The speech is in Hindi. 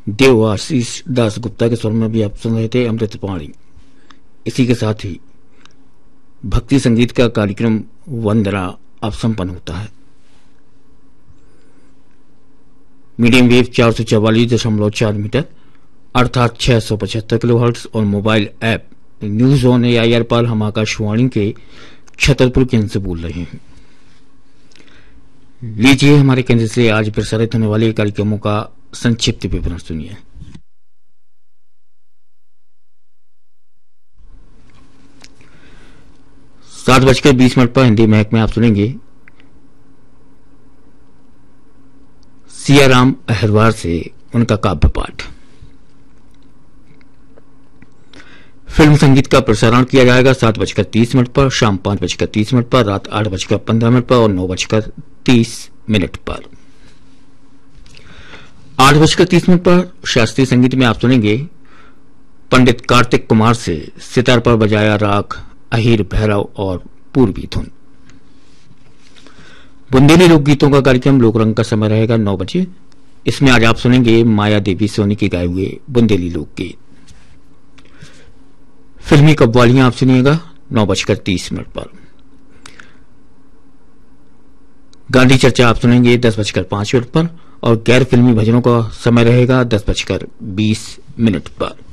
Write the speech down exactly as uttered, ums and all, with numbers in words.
देव आशीष दास गुप्ता के स्वर में भी आप सुन रहे थे अमृतपाणी। इसी के साथ ही भक्ति संगीत का कार्यक्रम वंदना अब संपन्न होता है। मीडियम वेव चार सौ चौवालीस दशमलव चार मीटर अर्थात छह सौ पचहत्तर किलो हर्ट्ज और mobile app news on A I R पर हम आकाशवाणी के छतरपुर केंद्र से बोल रहे हैं। लीजिए हमारे केंद्र से आज प्रसारित होने वाले कार्यक्रमों का संक्षिप्त विवरण सुनिए। सात बजकर बीस मिनट पर हिंदी महक में आप सुनेंगे सियाराम अहरवार से उनका काव्य पाठ। फिल्म संगीत का प्रसारण किया जाएगा सात बजकर तीस मिनट पर, शाम पांच बजकर तीस मिनट पर, रात आठ बजकर पंद्रह मिनट पर और नौ बजकर तीस मिनट पर। आठ बजकर तीस मिनट पर शास्त्रीय संगीत में आप सुनेंगे पंडित कार्तिक कुमार से सितार पर बजाया राग अहीर भैरव और पूर्वी धुन। बुंदेली लोकगीतों का कार्यक्रम लोकरंग का समय रहेगा नौ बजे। इसमें आज आप सुनेंगे माया देवी सोनी के गाए हुए बुंदेली लोकगीत। फिल्मी कव्वालियां आप सुनिएगा नौ बजकर तीस मिनट पर। गांधी चर्चा आप सुनेंगे दस बजकर पांच मिनट पर और गैर फिल्मी भजनों का समय रहेगा दस बजकर बीस मिनट पर।